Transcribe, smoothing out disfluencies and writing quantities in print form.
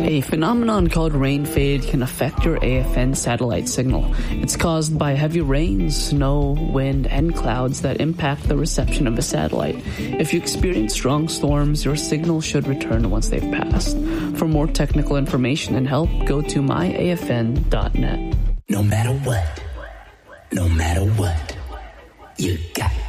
A phenomenon called rain fade can affect your AFN satellite signal. It's caused by heavy rain, snow, wind, and clouds that impact the reception of a satellite. If you experience strong storms, your signal should return once they've passed. For more technical information and help, go to myafn.net. No matter what, you got